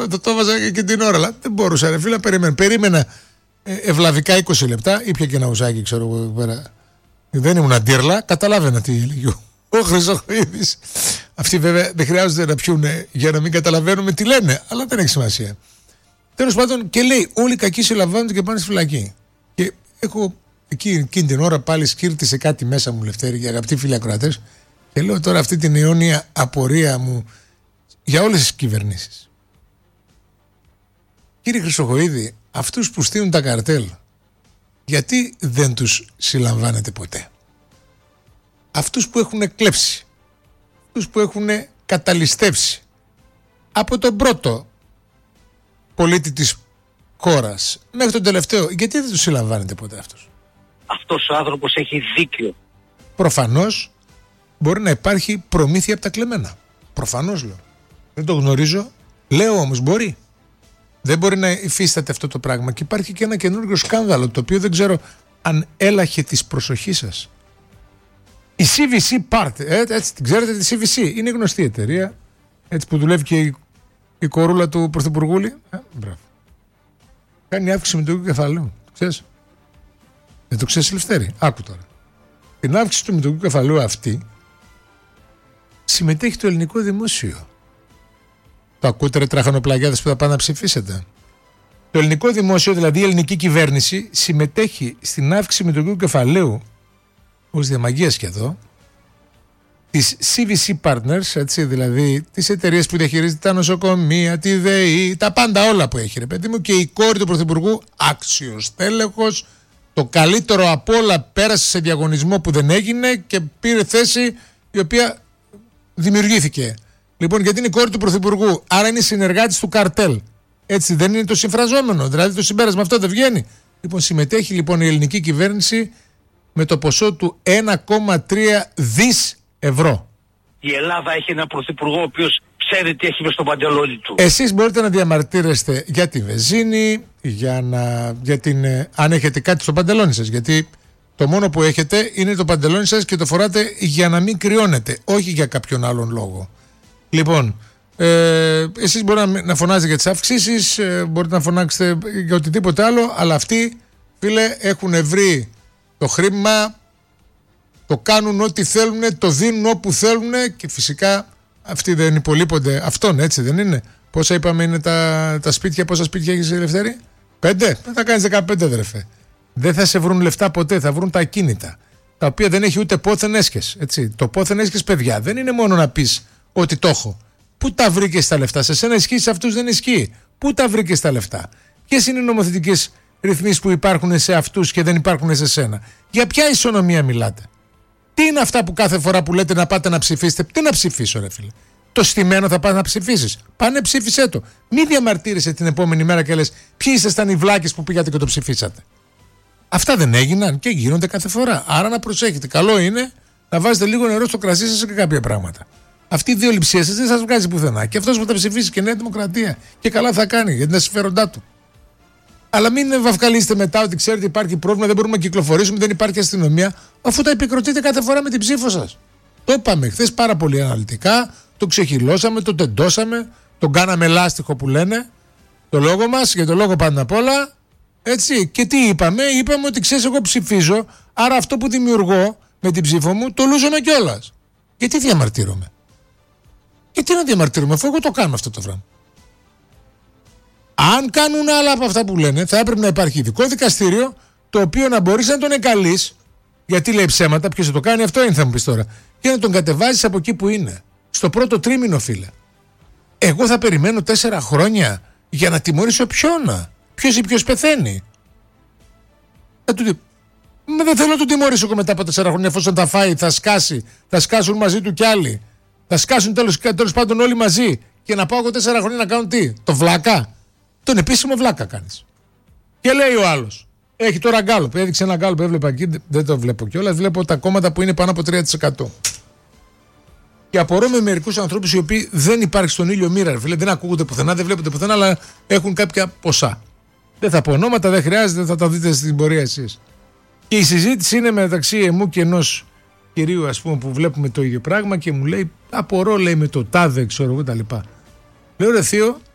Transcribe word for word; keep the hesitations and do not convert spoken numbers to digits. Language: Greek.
το, το έβαζα και την ώρα. Αλλά δεν μπορούσα, ρε φίλε, περίμενα. Περίμενα ε, ευλαβικά είκοσι λεπτά, ήπια και ένα ουζάκι, ξέρω εγώ εδώ πέρα. Δεν ήμουν αντίρλα, καταλάβαινα τι έλεγε ο Χρυσοχοίδης. Αυτοί βέβαια δεν χρειάζεται να πιούνε για να μην καταλαβαίνουμε τι λένε, αλλά δεν έχει σημασία. Τέλος πάντων, και λέει: όλοι οι κακοί συλλαμβάνονται και πάνε στη φυλακή. Και έχω εκεί, εκείνη την ώρα πάλι σκύρτησε κάτι μέσα μου, Λευτέρη, και αγαπητοί φίλοι ακροατές, και λέω τώρα αυτή την αιώνια απορία μου για όλες τις κυβερνήσεις. Κύριε Χρυσοχοίδη, αυτούς που στείλουν τα καρτέλ, γιατί δεν τους συλλαμβάνετε ποτέ? Αυτούς που έχουν κλέψει, αυτούς που έχουν καταλυστεύσει από τον πρώτο πολίτη της χώρας μέχρι τον τελευταίο, γιατί δεν τους συλλαμβάνετε ποτέ αυτούς? Αυτός ο άνθρωπος έχει δίκιο. Προφανώς μπορεί να υπάρχει προμήθεια από τα κλεμμένα. Προφανώς λέω. Δεν το γνωρίζω. Λέω όμως μπορεί. Δεν μπορεί να υφίσταται αυτό το πράγμα. Και υπάρχει και ένα καινούργιο σκάνδαλο, το οποίο δεν ξέρω αν έλαχε της προσοχής σας. Η σι βι σι Part, ε, έτσι την ξέρετε τη σι βι σι, είναι γνωστή εταιρεία, έτσι που δουλεύει και η, η κορούλα του Πρωθυπουργούλη. Ε, μπράβο. Κάνει αύξηση με το κεφαλαίου. Το ξέρεις? Δεν το ξέρεις, Λευτέρη? Άκου τώρα. Την αύξηση του μετοχικού κεφαλαίου αυτή συμμετέχει το ελληνικό δημόσιο. Το ακούτε, ρε τραχανοπλαγιάδες που θα πάνε να ψηφίσετε? Το ελληνικό δημόσιο, δηλαδή η ελληνική κυβέρνηση, συμμετέχει στην αύξηση μετοχικού κεφαλαίου ως διαμαγείας και εδώ της σι βι σι Partners, έτσι, δηλαδή τις εταιρείες που διαχειρίζεται τα νοσοκομεία, τη ΔΕΗ, τα πάντα όλα που έχει, ρε παιδί μου, και η κόρη του Πρωθυπουργού, άξιος τέλεχος, το καλύτερο απ' όλα, πέρασε σε διαγωνισμό που δεν έγινε και πήρε θέση η οποία δημιουργήθηκε. Λοιπόν, γιατί είναι η κόρη του Πρωθυπουργού, άρα είναι συνεργάτης του καρτέλ. Έτσι δεν είναι το συμφραζόμενο? Δηλαδή το συμπέρασμα αυτό δεν βγαίνει? Λοιπόν, συμμετέχει λοιπόν η ελληνική κυβέρνηση με το ποσό του ένα κόμμα τρία δισεκατομμύρια ευρώ. Η Ελλάδα έχει έναν πρωθυπουργό ο οποίος ξέρει τι έχει μες στο παντελόνι του. Εσείς μπορείτε να διαμαρτύρεστε για τη βενζίνη, για να, για την, ε, αν έχετε κάτι στο παντελόνι σας. Γιατί το μόνο που έχετε είναι το παντελόνι σας και το φοράτε για να μην κρυώνετε, όχι για κάποιον άλλον λόγο. Λοιπόν, ε, εσείς μπορείτε να, να φωνάζετε για τις αυξήσεις, ε, μπορείτε να φωνάξετε για οτιδήποτε άλλο, αλλά αυτοί, φίλε, έχουν βρει το χρήμα, το κάνουν ό,τι θέλουν, το δίνουν όπου θέλουν και φυσικά αυτοί δεν υπολείπονται αυτόν, έτσι δεν είναι? Πόσα είπαμε είναι τα, τα σπίτια, πόσα σπίτια έχεις, Ελευθέρη? Πέντε? Δεν θα κάνεις δεκαπέντε, αδερφέ. Δεν θα σε βρουν λεφτά ποτέ, θα βρουν τα ακίνητα, τα οποία δεν έχει ούτε πόθεν έσχες, έτσι. Το πόθεν έσχες, παιδιά, δεν είναι μόνο να πεις ότι το έχω. Πού τα βρήκες τα λεφτά? Σε σένα ισχύει, σε αυτούς δεν ισχύει. Πού τα βρήκες τα λεφτά? Ποιες είναι οι νομοθετικές ρυθμίσεις που υπάρχουν σε αυτούς και δεν υπάρχουν σε σένα? Για ποια ισονομία μιλάτε? Τι είναι αυτά που κάθε φορά που λέτε να πάτε να ψηφίσετε? Τι να ψηφίσω, ρε φίλε? Το στημένο θα πας να ψηφίσεις? Πάνε ψήφισέ το. Μην διαμαρτύρεσαι την επόμενη μέρα και λες ποιοι ήσασταν οι βλάκες που πήγατε και το ψηφίσατε. Αυτά δεν έγιναν και γίνονται κάθε φορά. Άρα να προσέχετε. Καλό είναι να βάζετε λίγο νερό στο κρασί σας και κάποια πράγματα. Αυτή η διοληψία σας δεν σας βγάζει πουθενά. Και αυτός που θα ψηφίσει και Νέα Δημοκρατία, και καλά θα κάνει για την συμφέροντά του. Αλλά μην βαφκαλίσετε μετά ότι ξέρετε υπάρχει πρόβλημα, δεν μπορούμε να κυκλοφορήσουμε, δεν υπάρχει αστυνομία, αφού τα επικροτείτε κάθε φορά με την ψήφο σας. Το είπαμε χθες πάρα πολύ αναλυτικά, το ξεχυλώσαμε, το τεντώσαμε, τον κάναμε λάστιχο που λένε, το λόγο μας, για το λόγο πάντα απ' όλα. Έτσι. Και τι είπαμε? Είπαμε ότι ξέρεις, εγώ ψηφίζω, άρα αυτό που δημιουργώ με την ψήφο μου το λούζομαι κιόλας. Γιατί διαμαρτύρομαι? Γιατί να διαμαρτύρομαι, αφού εγώ το κάνω αυτό το πράγμα? Αν κάνουν άλλα από αυτά που λένε, θα έπρεπε να υπάρχει ειδικό δικαστήριο, το οποίο να μπορείς να τον εγκαλείς, γιατί λέει ψέματα, ποιος θα το κάνει, αυτό είναι, θα μου πεις τώρα, και να τον κατεβάζεις από εκεί που είναι. Στο πρώτο τρίμηνο, φίλε. Εγώ θα περιμένω τέσσερα χρόνια για να τιμωρήσω ποιον? Ποιος ή ποιος πεθαίνει? Θα του... Μα δεν θέλω να τον τιμωρήσω εγώ μετά από τέσσερα χρόνια, εφόσον θα φάει, θα σκάσει, θα σκάσουν μαζί του κι άλλοι. Θα σκάσουν τέλος, τέλος πάντων όλοι μαζί. Και να πάω εγώ τέσσερα χρόνια να κάνω τι? Το βλάκα? Τον επίσημο βλάκα κάνεις. Και λέει ο άλλος, έχει τώρα γκάλωπ. Έδειξε ένα γκάλωπ, έβλεπα εκεί, δεν το βλέπω κιόλας. Βλέπω τα κόμματα που είναι πάνω από τρία τοις εκατό. Και απορώ με μερικούς ανθρώπους οι οποίοι δεν υπάρχει στον ήλιο μοίρα, φίλε, δεν ακούγονται πουθενά, δεν βλέπονται πουθενά, αλλά έχουν κάποια ποσά. Δεν θα πω ονόματα, δεν χρειάζεται, θα τα δείτε στην πορεία εσείς. Και η συζήτηση είναι μεταξύ εμού και ενός κυρίου, ας πούμε, που βλέπουμε το ίδιο πράγμα και μου λέει, απορώ, λέει, με το τάδε, ξέρω εγώ τα λοιπά. Λέω, ρε θείο,